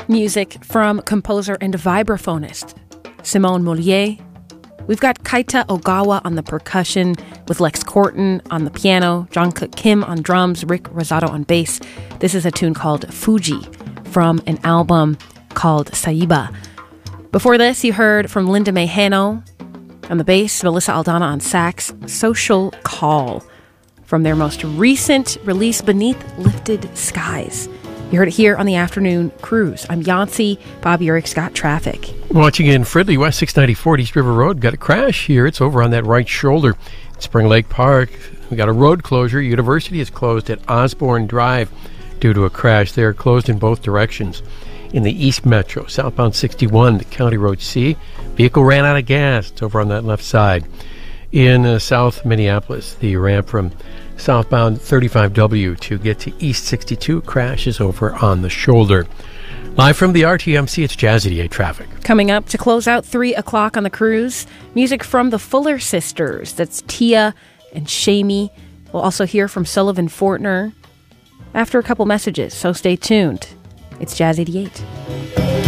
Music from composer and vibraphonist Simone Molier. We've got Kaita Ogawa on the percussion with Lex Corton on the piano, Jungkook Kim on drums, Rick Rosado on bass. This is a tune called Fuji from an album called Saiba. Before this, you heard from Linda May Hanno on the bass, Melissa Aldana on sax, Social Call from their most recent release, Beneath Lifted Skies. You heard it here on the Afternoon Cruise. I'm Yancy. Bobby Urich got traffic. Watching in Fridley, West 694 East River Road. Got a crash here. It's over on that right shoulder. Spring Lake Park. We got a road closure. University is closed at Osborne Drive due to a crash. They are closed in both directions. In the East Metro, southbound 61 to County Road C. Vehicle ran out of gas. It's over on that left side. In South Minneapolis, the ramp from southbound 35W to get to East 62 crashes over on the shoulder. Live from the RTMC, it's Jazz 88 traffic. Coming up to close out 3 o'clock on the cruise, music from the Fuller Sisters. That's Tia and Shamey. We'll also hear from Sullivan Fortner after a couple messages, so stay tuned. It's Jazz 88.